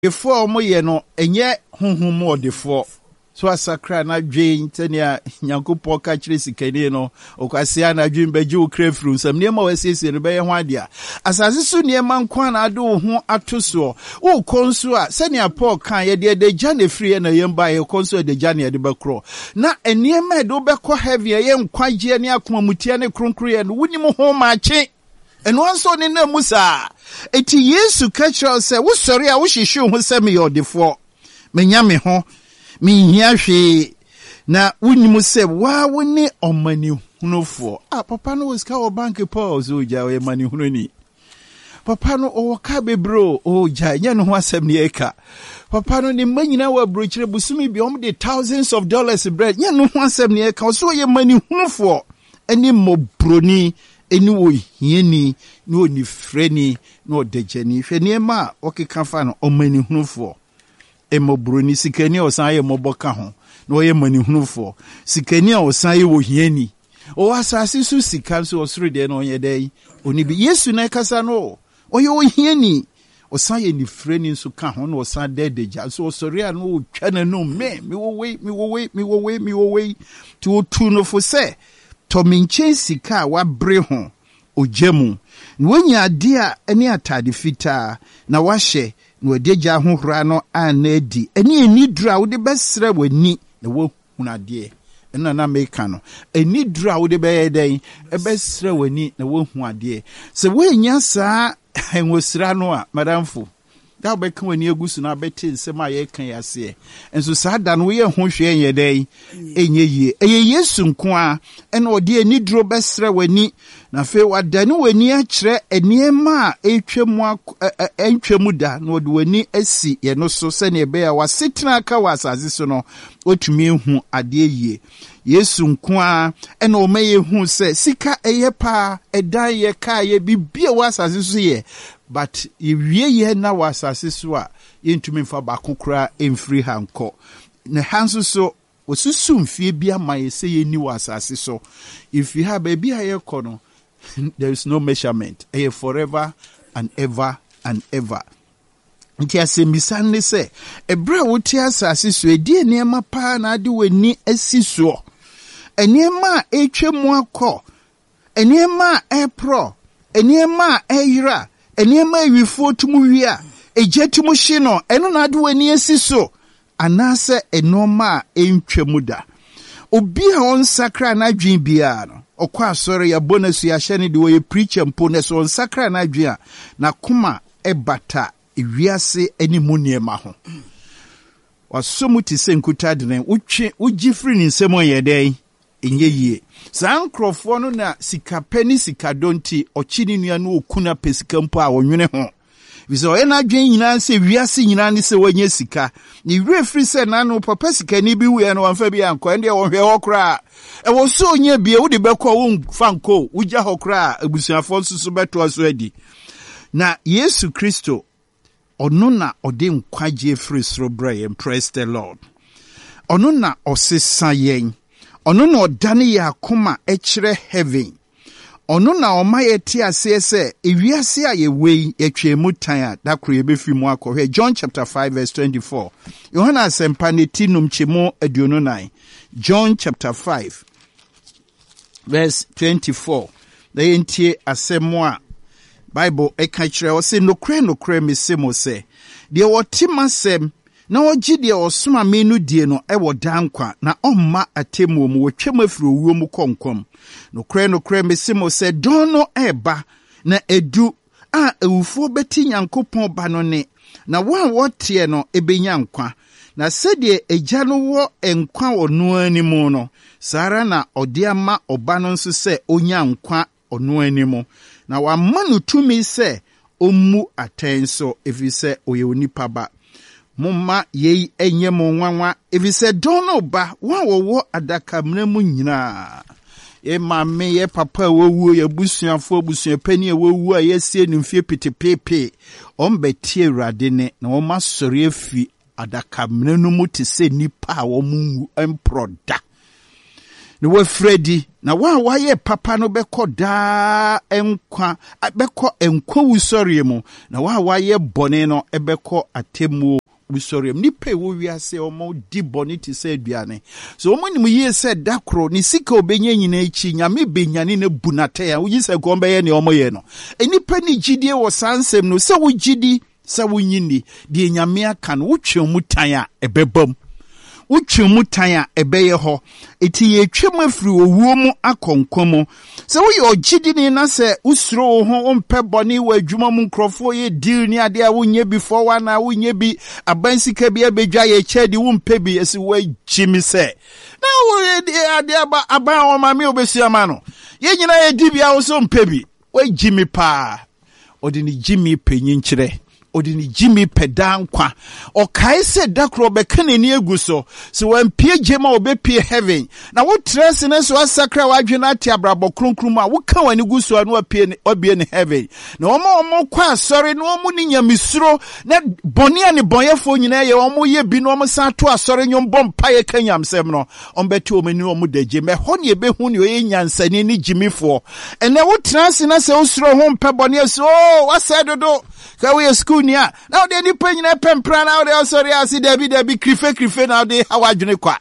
before moye no enye honhom odefo so asakra na dwen tania nyankopon ka kire sikani no okwasia na dwen baji wo krefru nsam ne ma wasiesie no be ye ho ade a asase so ne ma nkwa na ade wo ho atoso wo konso a senia Paul kan ye de jane free na yemba ye konso de jane de bekro na eniema de obekọ heavy ye nkwaje ne akoma mutia ne kronkro ye no wunim ho maache eno anso ne na musa eti Yesu ka kire se wo sori a wo hihwe ho se me yodefo menya me ho minhia hwe na wunimu se wa woni omani hunofo papa no was ka bank Paul so ja we mani hunoni papa no o ka bebro o ja nya no ho asem ne eka papa no ni manyina wa brochire busumi bi de thousands of dollars bread nya no ho asem ne eka so ye mani hunofo eni mobroni eni wo hieni ni oni freni no dejani hwe ne ma okeka fa no omani hunofo emobroni sikani osan ye moboka ho na oye manihunufo sikani osan ye wohiani o asase su sika so osoro de na onye dai oni bi Yesu na kasa no oye wohiani osan ye ni freni nso ka ho na osan dedeja so osori a no twa na no me wo wei to tu no fo se to minche sika wa bre ho ojemu na wonya ade a ene atade fita na wahye no deja ho hura no anadi eni dura wo de besre wani na wo hunade ena na meka no eni dura wo de beyeden e besre wani na wo huade se wo nya saa enwosira no a madamfo da be kan wani agusu na beti nsema ye kan yase enso saa da no ye ho hwe yeden enye yie eye Yesu nko a ena ode eni duro besre wani na fe wadane wani a kire eniema a entwemu da na ode wani asi ye no so se ne be ya wasetena aka wasaze so no otumi hu ade yie Yesu nko a ena o maye hu se sika eye pa edan ye ka ye bibia wasaze so ye but ye na wasase so a yentumi mfa ba kokora emfiri hanko na hanso so osusu mfie bia maye se ye ni wasase so if you have baby aye kono there is no measurement forever and ever and ever. Nti asembisa ne se ebra woti asase so edi enema pa na ade wani asiso enema etwemu akọ enema epro enema eyira enema ewifo tumu wia ejetumu hye no eno na ade wani asiso anase enoma entwemu da obi a on sakra na dwen bia no okwa asore ya bonus ya hye ne de wo preacher mpo ne so on sakra na dwen na kuma ebata ewiase animu niema ho wasomu ti senkuta de utwe ugifri ni nsemo yedai enye yie sankrofo no na sikapeni sikadonti ochini nua no okuna pesika mpo a wonwene ho biso ena dwen nyina se wiase nyina ne se wanye sika ni refri se na no papa sika ni bi wu no wamfa bi anko ende wo hwe hokra e wo so onye bie wo de bekọ wo fanko ugya hokra abusuafo susu beto so adi na Yesu Kristo ono na ode nkwaje free soro brain praise the Lord ono na osesa yen ono na odane ya akoma ekire heaven ono na omaye ti ase se ewiase a yewei etwemu tan a dakro ye befi mu akọhwe John chapter 5 verse 24 Yohana asempa ne tinum chemo aduonu 9 John chapter 5 verse 24 the entie asemo a Bible eka kire o se nokre mesemo se de wotimasem na ogi de osoma menu die no ewo dankwa na omma atemu mu wotwem afiri owuo mu konkom nokre mesemo se dono eba na edu a ewufo beti Nyankopon ba no ne na wotie no ebenya nkwa na sede egya no wo enkwa ono animu no sara na ode ama oba no nso se onya nkwa ono animu na wamanu tumi se omu atenso efise oye onipa ba mumma yei enye mo nwanwa efise dono ba wo adaka mnamu nyina ye mame ye papa wowu ye busuafo busuapani wowu a yesie nimfie pitepepe ombetie Awurade ne na wo masori afi adaka mnanu mu te se nipa a wo mu emproda ne wo fredi na wa ye papa no beko da enkwa beko enkwa wusori mu na wa ye bone no ebeko atemu wusori mu nipa wo wiase omo di bone ti se aduane so omo nim ye se dakro ni sika obenya nyina echi nyame benyane na bunate ya wo yi se gombe ye ne omo ye no enipa ni gidie wo sansem no se wo gidi se wo nyini de nyame aka no wotwe mu tan a ebebam uchi mutanya ebeye ho eti ye twem afiri owuo mu akonkwa mu se wo ye ogidini na se usuro ho ompe boni wa adwuma mu nkrofo ye deal ni ade a wonye before wana wonye bi abansika bi abedwa ye chedi wo mpe bi esi wa gimi se na wo ade aba o ma me obesi ama no ye nyina ye di bia wo so mpe bi wa gimi pa odini gimi penyin kire odini Jimmy pedankwa o kaise dakro bekane ni eguso so wampie jema obepie heaven na wo trese ne so asakra wadwena ati abrabo kronkrum a wo ka wani guso anu apie obie ne heaven na omo kwa asori na omo ni nyamisuro na boni ani bonyefo nyina ye omo ye bi no omo sa to asori nyom bompa ye kanyamsem no ombeti omani omo daje me ho ne ebehu ne oye nyansani ni Jimmyfo ene wo trese na se usuro ho mpe boni so wasedodo ka we school nia now they ni penyina pempra now they sorry asi debi krife now they hawadwene kwa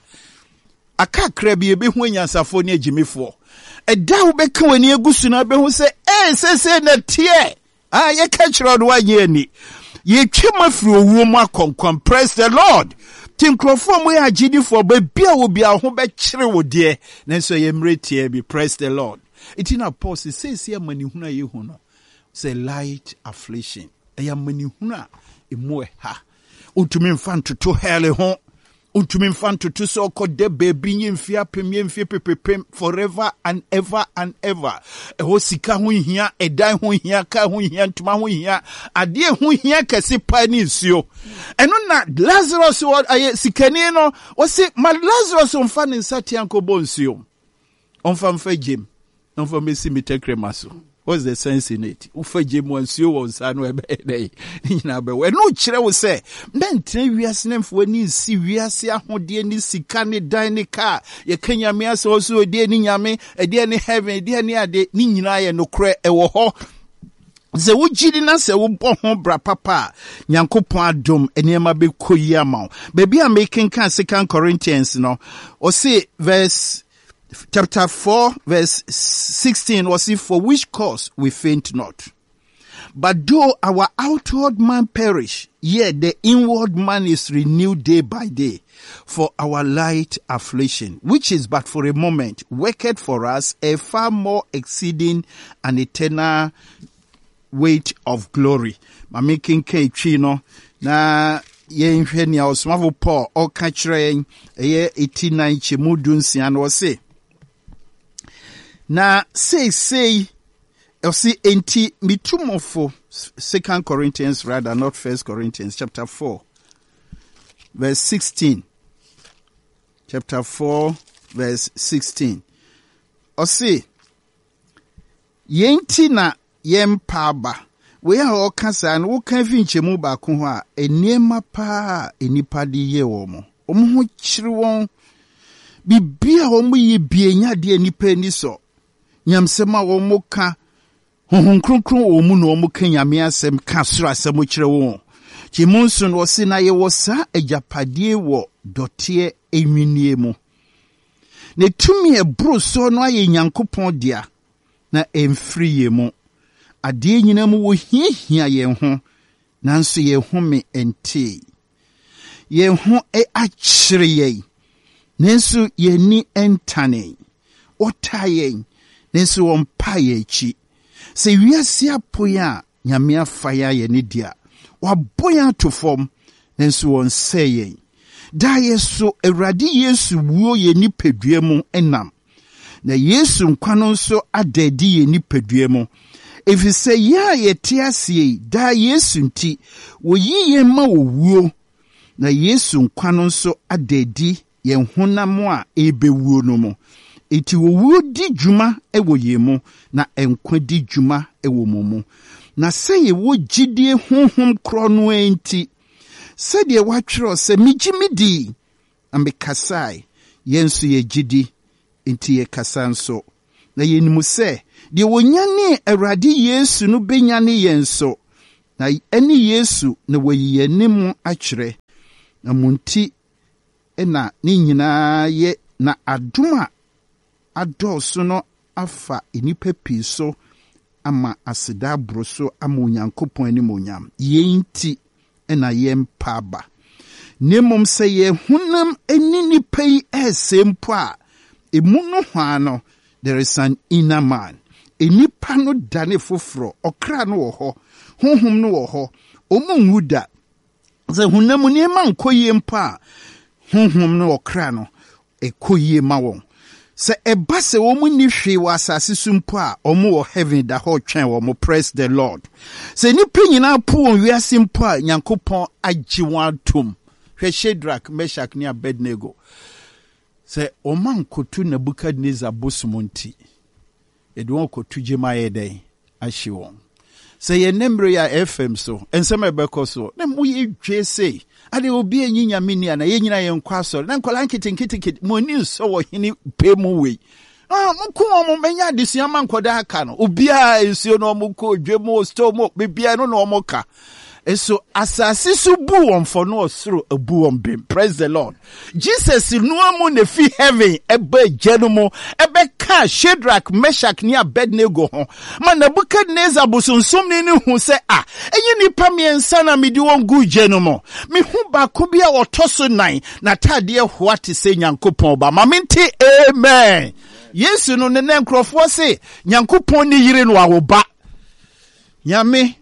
akakra bi ebehu anyansafo ne Jimmyfo eda wo beka wani egusu na behu se se na tie ye ka kiro do wanye ni ye twema firi owuo mu akonkwan praise the Lord tinkrofo mu ya agidifo ba bia wo bia ho be kire wo de nanso ye mretie bi praise the Lord itina pause se amani huna ye hu no say light affliction ya mani huna emu ha utumi mfanto to hele ho utumi mfanto to so ko de baby nyemfia pepepem forever and ever ho sika ho hia edan ho hia ka ho hia ntuma ho hia ade ho hia kase pa ni nsuo eno na Lazarus aye sikani no o se ma Lazarus mfa ne nsatia nkobo nsuo mfa gem mfa mesi mitekremaso. What's the sense in it? Ufaje mwansio wa nsano ebe nyina be we no kire wo se mentre wiase nemfo ni si wiase ahode ni sika ni dan ni car ye kanyame ase oso de ni nyame ede ni heaven ede ni ade ni nyina ye no kre ewo ho ze wo gidi na se wo bo ho bra papa nyankopon adom enema be koyi ama baby am making kan 2 Corinthians no o say verse chapter 4 verse 16 was it for which cause we faint not. But though our outward man perish, yet the inward man is renewed day by day. For our light affliction, which is but for a moment, worketh for us a far more exceeding and eternal weight of glory. Ma making chino na yenhwe ni osmavo Paul o ka kire ye 89 chemudunsia no say na say you see enti mitumofo 2 Corinthians rather not 1 Corinthians chapter 4 verse 16 chapter 4 verse 16 o say yenti na yempaba we a o kasa na wo kan fi nchemu ba ko ho a eniema pa enipa de ye wo mo ho kire won bibia wo mo ye bienya de enipa ni so nyamsema wo mo ka honhon kronkron wo mu no mo ka nyame asem ka soro asem kire wo chimunsun wo se na ye wo sa ajapadie wo dote enwinie mu ne tumi ebro so no aye nyankopon dia na emfiri ye mu ade nyina mu wo hiahia ye ho nanso ye home ente ye ho akire ye nanso ye ni entane otaye nanso wompa ye chi se wiase apoya nyame afaya ye ne dia waboya to fom nanso won seye da yeso Awurade Yesu wuo ye ni pedua mu enam na Yesu nkwano nso adadi ye ni pedua mu efise ya ye tiasie da Yesu nti wo yiye ma wo wuo na Yesu nkwano nso adadi ye honam a ebewuo no mu eti wo wuo di djuma ewo ye mu na enkwa di djuma ewo mu na se ye wo gidie honhom kro no enti se de watwero se migimidi ambekasai yensu ye gidi enti ye kasa nso na yenimu se de wonyane Awurade Yesu no benyane yen so na eni Yesu na wayiyenim akyere na munti na ni nyinaa ye na adoma adɔso no afa enipa pii so ama aseda broso ama Onyankopɔn animonyam yenti na yempa ba nemom se ye hunam eni nipa yi esempo a emu no hwa no there is an inner man enipa no dane foforo okra no wo ho honhom no wo ho omunwuda ze hunam ni ma nkoyie mpa honhom no okra no ekoyie ma won se eba se wo mu ni hwe wa asase sumpo a omo wo heaven da ho twen wo mo praise the Lord se nipa nyina po won wiase mpo a Nyankopɔn agye won atom hwe Shadrach Meshach ni Abednego se oman kotu Nebukadnezar bosumonti edwon kotu jemaye den ahye won se ye nemre ya FM so ensem ebeko so na mo ye dwe sei ade obi anyinya mini ana ye nyina ye nkwa so na nkola nkitinkiti mo ni so wo hini pemu we mko mo menya desua man koda aka no obi a ensuo no mo ko dwemo sto mo bibia no no mo ka eso asase su bu won for no osoro abu won bem praise the Lord Jesus no amu na fi heaven eba jenumo ebe ka Shadrach Meshach ni Abednego ho ma Nebukadnezar busonsum ni hu se enyi nipa miensa na medi won gu jenumo me hu ba ko bia otoso nan na tade ho ate se Nyankopɔn ba ma mente amen Yesu no ne nkrofo se Nyankopɔn ni yire no awoba nyame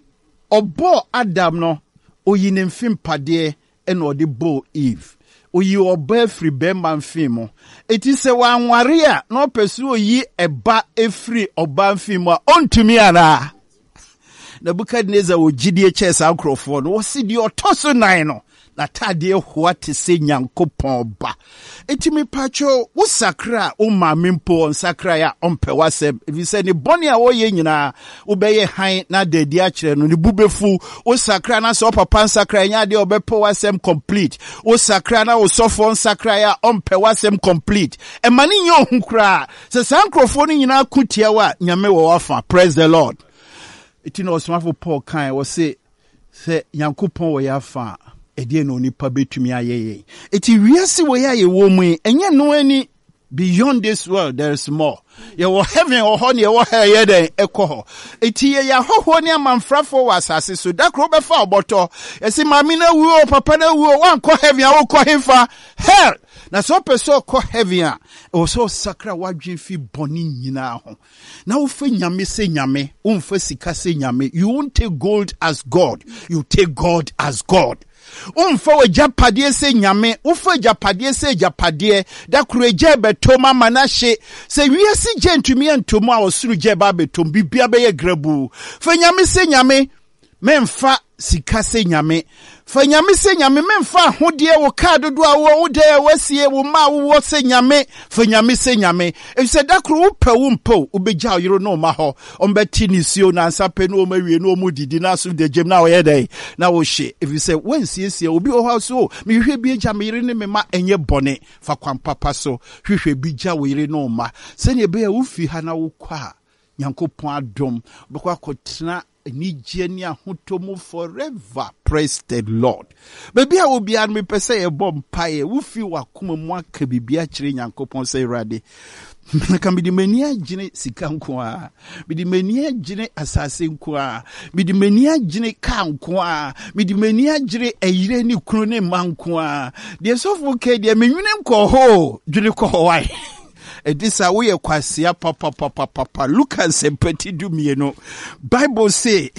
Obo Adam no oyi ne mfimpade ena ode bo Eve oyi oba free bemba mfimo eti se wanware a na opesu oyi eba efri oba mfimo a ontumi ara Nebukadnezar ogidie chesa akrofo no wosi di otoso nan no na tade ho ate se Nyankopɔn ba etimi pacho wo sakra o mamempo sakra ya ompe wasem if you say ni boni a wo ye nyina wo beye han na dadi a kire no ni bubefu wo sakra na so papa sakra nya de obepo wasem complete wo sakra na wo sofo sakra ya ompe wasem complete e mani nyo hunkra se sankrofo ni nyina kutia wa nyame wo wafa praise the Lord itino osmafo Paul kan wo se Nyankopɔn wo yafa edie no nipa betumi ayeye eti wiase wo ya ye wo mu enye no ani beyond this world there is more ye wo heaven wo ho ne ye wo ha ye den ekoho eti ye ya hoho ne amanfrafo wa asase so dakro be fa oboto esi mami na wuo papa na wuo wan ko heaven a wo ko hefa hell na so person ko heaven a o so sakra wadwen fi boni nyina ho na wo fa nyame se nyame wo fa sika se nyame you won't take gold as God you take God as God umfa we japade se nyame ufa japade se japade da kureje betom amanahye se wiase gentumi antomu a osuru je ba betom bibia be ye grabu fa nyame se nyame memfa sika se nyame fa nyame se nyame memfa hodie wo ka dodo a wo de wasie wo ma wo se nyame fa nyame se nyame e se dakro wo pa wo mpo obegya yiro no ma ho ombeti ni sio na ansape no mawie no mu didi na so de gem na wo ye dai na wo hye if you say when siesie obi o house so me hwe bi gya me yire ne me ma enye bone fa kwan papa so hwehwe bi gya wo yire no ma se ne be ya wo fi ha na wo kwa Nyankopɔn adom bekwa kotena Nigeni ahutomu forever. Praise the Lord. Baby, I will be an me pese a bomb pie. Wufi wakuma mwaka bibia chiri Nyankopɔn se rade. Naka bidi menia jine sikankwa. Bidi menia jine asase nkwa. Bidi menia jine kankwa. Bidi menia jine eire ni krone mankwa. Die sofuke die menwune nkoho. Jine kohowai. Edisa we kwasia papa Lucas empati dumieno Bible say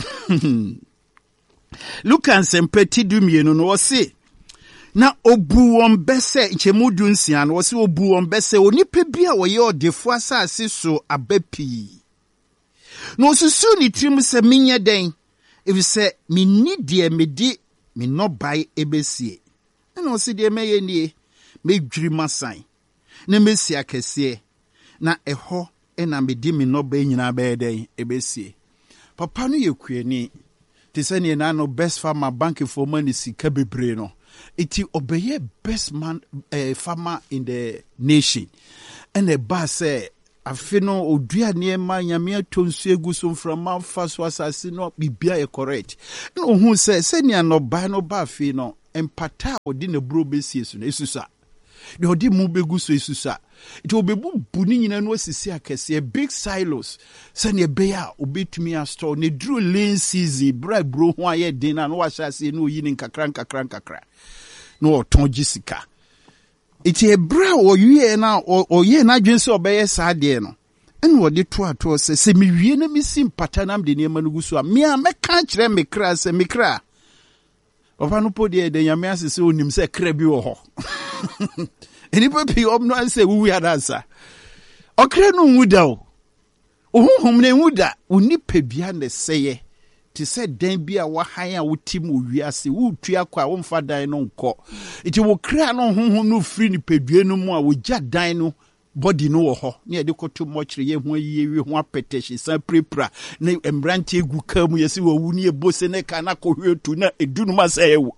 Lucas empati dumieno no say na obu won bese nchemudu nsia no say obu won bese onipa bia wo ye odefo asase so abapi no susu ni trim se menye den if say me need de medi me no buy ebesie na o se de meye nie me dwiri masan na mesi akese na eho na medi me no ba nyina ba eden ebesie papa no yekuani te se ne na no best farmer bank for money sika bebre no iti obeye best man farmer in the nation and a ba say afino odua niema nyame tonsu egu so mframa fa so asase no bibia e correct no hu se nia no ba no ba afi no empata odi na bro besie so na esusa de odi mu begu so esusa it obebu buni nyina no asisi akese big silos se ne be ya obetumi a store ne dru lean season bra bro ho aye din na no wa hyase no yi ni nkakra no otonji sika iti ebra oye na oye na dwense obeye saade no ene wode to ato se mewie na misi mpata nam de niema no guso a me a meka kire me kra se me kra opa no podi de nyame asese onim se kra bi wo ho eni papi omno anse wuwi adansa okra no wuda o ohum ne wuda onipa bia ne seye ti se dan bia wa han a wotim owiase wutu akwa wo mfa dan no nko iti wo kra no honhom no firi ni pedue no mu a wo gya dan no body no wo ho na ye de koto mochire ye ho yiye ho apetehye san prepra na embrante egu ka mu yesi wo wu ni ebose ne ka na kohwetu na edunu ma se ewu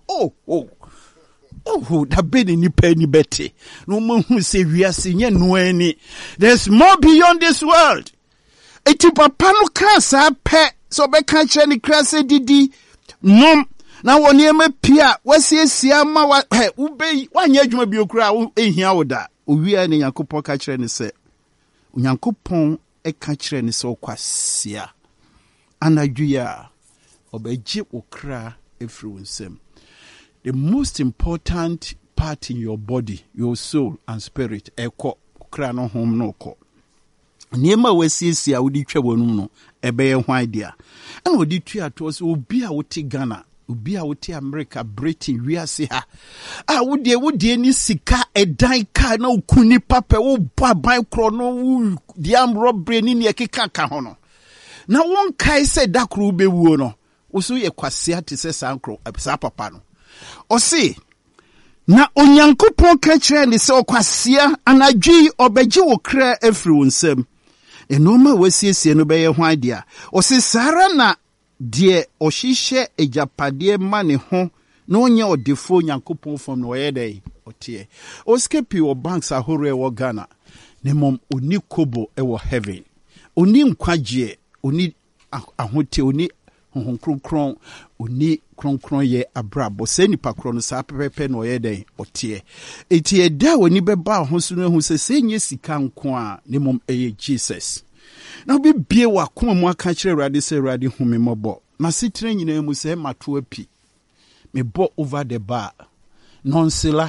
that been ni penny bete no mo se wiase nye no ani there's more beyond this world iti papa no ka sa pe so be ka kire ni krase didi nom na woni ema pia wasiesia ma wa ube wanye adwuma bi okura ehia woda owia ne Yakobon ka kire ni se Onyankopon e ka kire ni se okwasia anadwia obeji okra efri wonsem. The most important part in your body, your soul and spirit, eko okra no hom no ko niema wasiesia wodi twa wonum no ebeye ho idea ana wodi tu ato so obi a wote Ghana obi a wote America Britain wiase ha wodi ni sika edan ka na okuni pape wo baban kro no di am robbery ni ekeka ka ho no na won kai se dakro bewuo no wo so ye kwase ate se sankro sa papa no o se na Onyankopon ka kire ni se okwasia anadwi obeji wo kra afri wonsem enoma wasiesie no beye ho idea o se sara na de ohihye ejapade ma ne ho na onye odefo Onyankopon fom no yedey otie o skepi o banks ahore e wo Ghana ne mom oni kobo e wo heaven oni nkwaje oni ahote oni honhon kronkron oni kronkron ye abrabo se nipa kro no sa pepepe no yedey otie etie da oni beba ho so no hu se nye sika nko a ne mom eye Jesus na bi bie wa koma mu aka kire Awurade se Awurade hu me mobo na sitre nyina mu se mato api me bo over the bar nonsela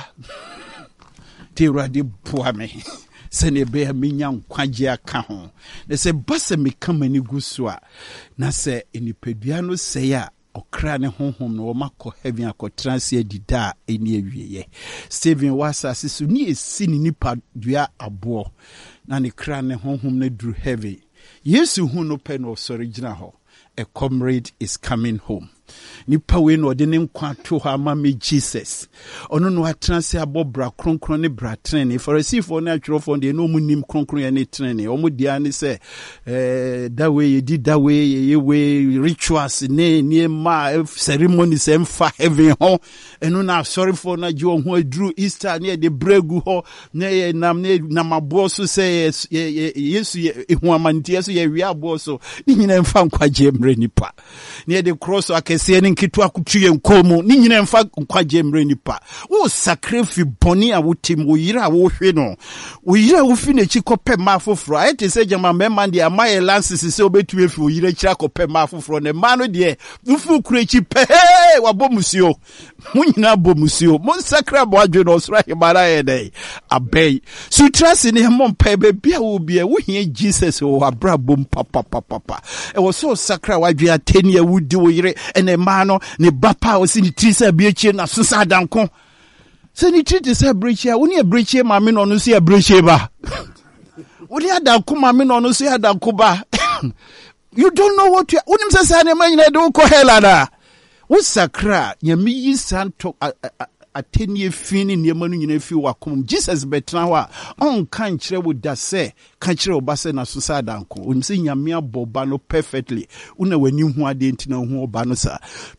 te Awurade boa me se ne be me nya nkwaje aka ho na se base me kama ni guso a na se enipadua no se ya okra ne honhom no makọ heaven akọtranse dida eni awieye Steven wasa sisu ni esi ni nipa dua abo na ne kra ne honhom na duru heaven Yesu hu no pe no sori gina ho a comrade is coming home nipa we no de ne nkwa to ha ma me Jesus ono no atranse abobra kronkron ne bra trene farisifo na atwerofo de no munim kronkron ya ne trene o mu dia ne se da we di da we we rituals ne ma ceremony se mfa heaven ho eno na sorry for na ji ho adru Easter ne de bregu ho ne nam ne namabo so se Yesu ehu amantie so ye wi abo so ni nyina mfa nkwaje mre nipa ne de cross akese ne nkitu akutuye nkomu ni nyina mfa nkwaje mre nipa wo sacrifice boni a wotim wo yira wo hwe no wo yira wo fi na chi kope ma foforo ayete se jama mema de amaye lances se obetu efi wo yira kira kope ma foforo ne ma no de ufu kure chi pe wa bomusio mo nyina bomusio mo sakra bo adwe no sra himara ye dai abey sutrasi ne mo mpa be bia wo bia wo hie Jesus wo abra bom papa e wo so sakra wadwe ateni awudi wo yire ene ma no ne bapa o si ni trisa biechie na susa danko se ni triti se brechie wo ni brechie ma me no no se brechie ba wo ni adanko ma me no no se adanko ba you don't know what you unim se sa ne ma nyina de ko helada wo sakra nyame yi santo atenie fini niema no nyina fi wakom Jesus betra ho a on kan kire wo da se kan kire wo ba se na so sa danko unim se nyame aboba no perfectly una wani hu ade ntina hu oba no sa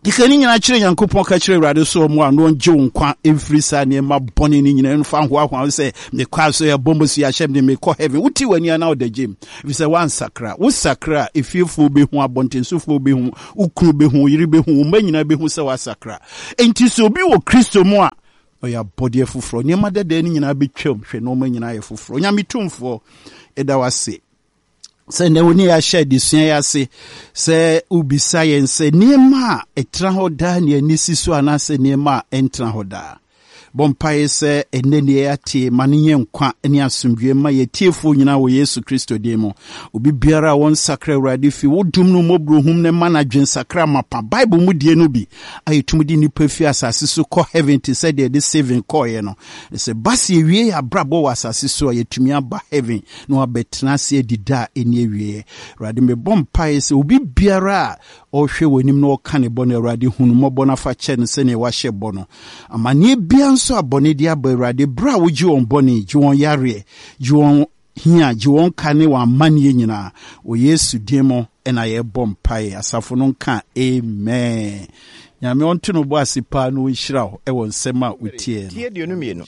Dikani nyina kyerɛ Nyankopɔn ka kyerɛ Awurade so mu a no ngye wo nkwa emfiri saa nneɛma bɔne ne nyina no fa hoahoa sɛ mekɔ so yɛ bombo so yɛahyɛ de mekɔ heaven wuti wani ana wo da gym if say one sakra wo sakra efiefo be hu abɔntensofo be hu ukru be hu yiri be hu wo manyina be hu sɛ wa sakra enti so obi wo Kristo mu a ɔyɛ abɔde afoforo nneɛma dada ne nyina betwam hwɛ no manyina yɛ foforo nyame tumfo ɛda wase sɛ ne woni ya share disua ya se sɛ ubisa yɛn sɛ nneɛma a ɛtra hɔ daa ne ani si so anaasɛ nneɛma a ɛntra hɔ daa bompae sɛ ɛnɛ ne yɛate ma ne yɛ nkwa ne asomdwe ma yɛtiefo nyina wɔ Yesu Kristo din mu obi biara a wɔn sakra Awurade fi wodum no mobrohum ne ma na dwen sakra mapa Bible mu die no bi ayɛtum di nipa fi asase so kɔ heaven te sɛ de saving kɔɛ no sɛ basi ewie abrabɔ wɔ asase so a yɛtumi aba heaven na wabɛtena se adida eni ewie Awurade me bompae sɛ obi biara a ɔhwɛ w'anim na ɔka ne bɔ no Awurade hunu mɔbɔ na fa kyɛ no sɛ ne wahyɛ bɔ no amane bia so abɔne di aba Awurade bra wo gye wɔn bɔne gye wɔn yare gye wɔn hia gye wɔn kane wɔn amane nyinaa o Yesu din mo ɛna yɛ bɔ mpae asafo no nka amen nyame ɔnto no bɔ asipa no nhyira wo ɛwɔ nsɛm a wotie no tie de no mienu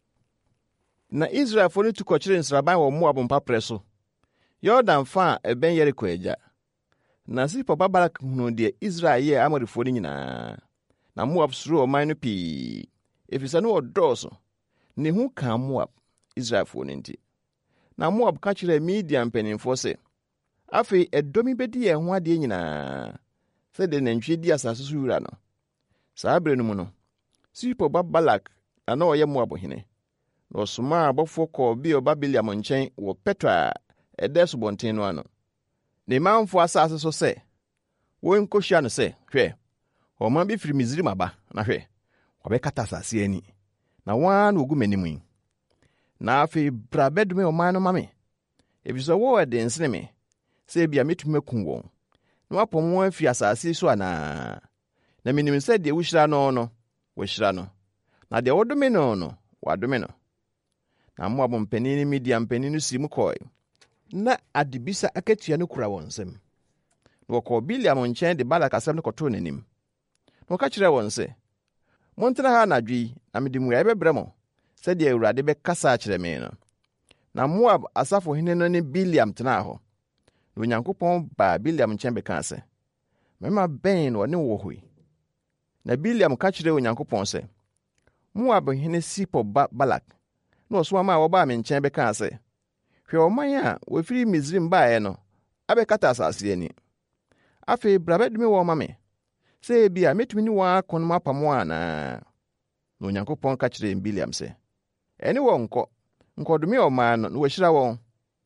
na Israelfo no tu kɔkyere nsraban wɔ Moab mpaprɛ so Yordan fa a ɛbɛn Yeriko agya na Sipor Balak hunu de Israel yɛ Amorifo no nyinaa na Moab suro ɔman no pii efisa no ɔdɔɔso ne hu ka Moab Israelfo no nti na Moab ka kyerɛ Midian mpanimfo sɛ afei ɛdɔmi bedi yɛn ho ade nyinaa sɛ de nantwie di asase so wura no saa bere no mu no Sipor Balak na ɔyɛ Moab hene na ɔsoma abɔfo kɔ Beor Biliam nkyɛn wɔ Petra ɛdɛ so bɔnten no ano ne manfo asase so sɛ wɔn kohyia no sɛ hwɛ ɔman bi firi Misrim aba na hwɛ wɔbɛkata asase ani na wɔn na ogu m'anim yi na afei bra bɛdome ɔman no ma me efisɛ wɔwɔ de nsene me sɛ bia metumi akum wɔn na wapɔm wɔn afi asase so anaa na menim sɛ deɛ wohyira no wɔhyira no na deɛ wɔdome no wɔadome no na Moab mpanin ne Midian mpanin no si mu kɔe na adibisa akatua no kura wɔn nsam na wɔkɔ Biliam nkyɛn de Balak asɛm no kɔtoo n'anim na wɔka kyerɛ wɔn sɛ montena ha anadwo yi na mede mmuaeɛ bɛbrɛ mo sɛdeɛ Awurade bɛkasa akyerɛ me no na Moab asafo hene no ne Biliam tenaa hɔ na Onyankopɔn baa Biliam nkyɛn bɛkaa sɛ mɛma bɛn na ɔne wɔ hɔ yi na Biliam ka kyerɛ Onyankopɔn sɛ Moab hene Sipor Balak na ɔsoma ma wɔbaa me nkyɛn bɛkaa sɛ hwɛ ɔman a wɔfiri Misrim baeɛ no abɛkata asase ani afei bra bɛdome wɔn ma me sɛ bia metumi ne wɔn akɔnom apamo anaa na Onyankopɔn ka kyerɛ Biliam sɛ ɛne wɔn nkɔdome ɔman no na wɔahyira wɔn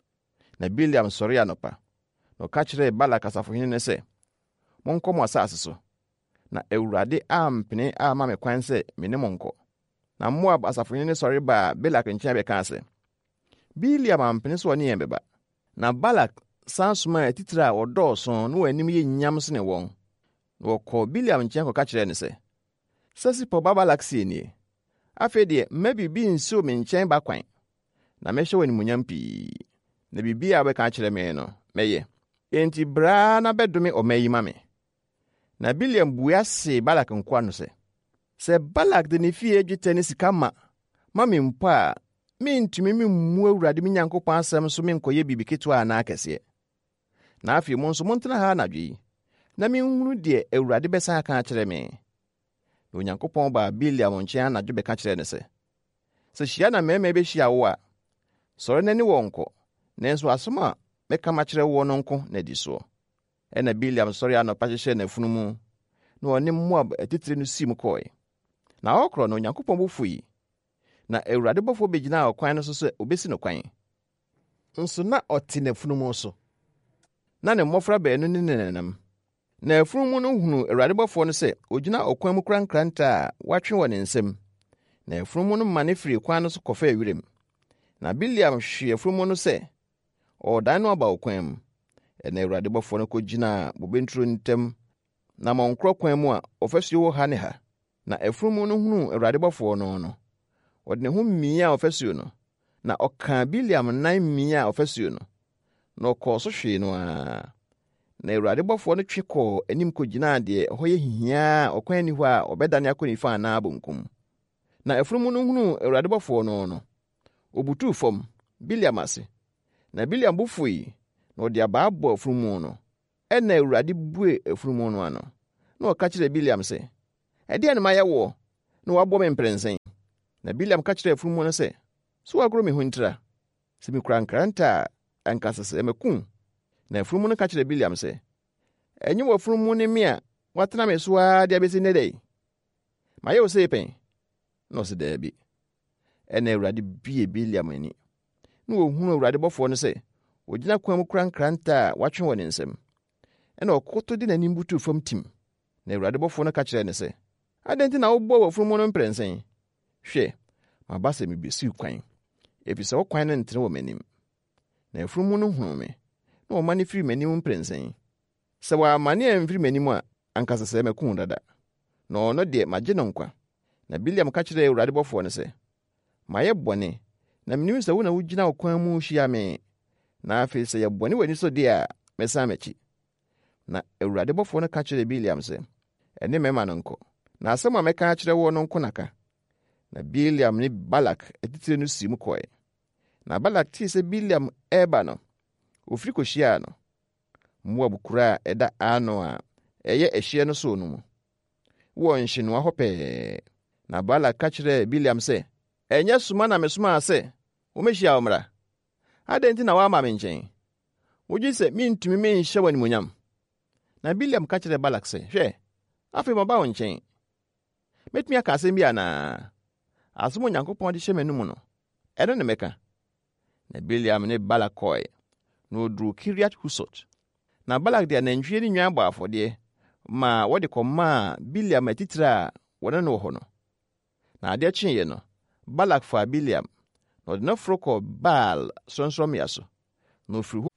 na Biliam sɔre anɔpa na ɔka kyerɛ Balak asafohene no sɛ monkɔ mo asase so na Awurade ampene ama me kwan sɛ me ne mo nkɔ na Moab asafohene no sɔre baa Balak nkyɛn bɛka sɛ Biliam ampene so ɔne yɛn bɛba na Balak san soma atitire a ɔdɔɔso na wɔanim yɛ nyam sene wɔn na wɔkɔ Biliam nkyɛn kɔka kyerɛ no sɛ Sipor Balak sie nie afei deɛ mma biribi nsiw me nkyɛn ba kwan na mɛhyɛ wɔ animuonyam pii na biribi a wɔbɛka kyerɛ me no mɛyɛ enti braa na bɛdome ɔma yi ma me na Biliam bua se Balak nkoa no sɛ Balak de ne fie dwetɛ ne sika ma me mpo a mentumi memmu Awurade me Nyankopɔn asɛm so menkɔyɛ biribi ketewa anaa kɛseɛ na afei mo nso montena ha anadwo yi na menhunu deɛ Awurade bɛsan aka akyerɛ me na Onyankopɔn baa Biliam nkyɛn anadwo bɛka kyerɛ no sɛ hyia na mmarima bɛhyia wo a sɔre n'ani wɔ nkɔ nanso asɛm a mɛka makyerɛ wo no nko na di soɔ ɛna Biliam sɔre anɔpa hyehyɛ n'afunumu na ɔne Moab atitire no si mu kɔe na ɔkorɔ no Onyankopɔn bo fuyi na Awurade bɔfo bɛgyinaa ɔkwan no so sɛ obesi no kwan nso na ɔte n'afunumu so na ne mmɔfra baanu ne nenam na afunumu no hunu Awurade bɔfo no sɛ ogyina ɔkwan mu kura nkranta a watwe wɔ ne nsam na afunumu no ma ne firi kwan no so kɔfa awirem na Biliam hwe afunumu no sɛ ɔdan no aba ɔkwan mu ɛna Awurade bɔfo no kɔgyina bobenturo ntam na mɔnkorɔ kwan mu a ɔfasuo wɔ ha ne ha na afunumu no hunu Awurade bɔfo no ɔde ne ho mmia a ɔfasuo no na ɔka Biliam nan mmia a ɔfasuo no na ɔkɔɔ so hwee no a na Awurade bɔfoɔ no twe kɔɔ anim kɔgyinaa deɛ ɛhɔ yɛ hihiaa ɔkwan ni hɔ a ɔbɛdane akɔ nifa anaa bonkum. Na afunumu no hunuu Awurade bɔfoɔ no obutuu fam Biliam ase. Na Biliam bo fuiɛ, na ɔde abaa bɔ afunumu no. Ɛnna Awurade bue afunumu no ano. Na ɔka kyerɛɛ Biliam sɛ, ɛdeɛn na mayɛ woɔ na woabɔ me mprɛnsɛn? Na Biliam ka kyerɛɛ afunumu no sɛ, so woagoro me ho ntira. Sɛ mikura nkranta a anka sɛ makum. Na afunumu no ka kyerɛɛ Biliam sɛ, ɛnyɛ w'afunumu ne me a watena me so ara de abɛsi nnɛ dɛ. Mayɛ wo sɛ pɛn? Na ɔsɛ daabi. Ɛnna Awurade bie Biliam ani. Na ohunu Awurade bɔfoɔ no sɛ, ogyina kwan mu kura nkranta a watwe wɔ ne nsam. Ɛnna ɔkoto de n'anim butuu fam tim. Na Awurade bɔfoɔ no ka kyerɛɛ ne sɛ, adɛn nti na wobɔ w'afunumu no mprɛnsɛn? Hwɛ, maba sɛ mebesiw kwan, efisɛ wo kwan no ntere wɔ m'anim. Na afunumu no hunu me, na ɔma ne firi m'anim mprɛnsɛn. Sɛ wɔamane amfiri m'anim a, ankasa sɛ makum dada. Na ɔno deɛ magye no nkwa. Na Biliam ka kyerɛɛ Awurade bɔfoɔ no sɛ, mayɛ bɔne, na menim sɛ wo na wogyina wo kwan mu hyia me. Na afei sɛ yɛ bɔne w'ani so deɛ a, mɛsan m'akyi. Na Awurade bɔfoɔ no ka kyerɛɛ Biliam sɛ, ɛne mɛma no nkɔ. Na asɛm a mɛka akyerɛ wo no nko naka. Na Biliam ne Balak atitire no si mu kɔe. Na Balak tee sɛ Biliam ɛreba no, ofiri kɔhyiaa no. Moab kura a ɛda ano a ɛyɛ ɛhyeɛ no so no mu. Wɔ nhyenoa hɔ pɛɛ. Na Balak ka kyerɛɛ Biliam sɛ, ɛnyɛ soma na mesomaa sɛ womehyia wo mmara. Adɛn nti na woama me nkyɛn? Wogye sɛ mentumi menhyɛ wo animuonyam. Na Biliam ka kyerɛɛ Balak sɛ, hwɛ, afei maba wo nkyɛn. Mɛtumi aka asɛm bi anaa? Asɛm Onyankopɔn de hyɛ m'anom no, ɛno ne mɛka. Na Biliam ne Balak kɔe, na oduru Kiriat Husot. Na Balak de anantwie ne nwan bɔ afɔdeɛ, ma wɔde kɔmaa Biliam atitire a wɔne no wɔ hɔ no. Na adeɛ kyeeɛ no, Balak faa Biliam, na ɔde no foro kɔɔ Baal sorɔnsorɔmmea so. Na ofiri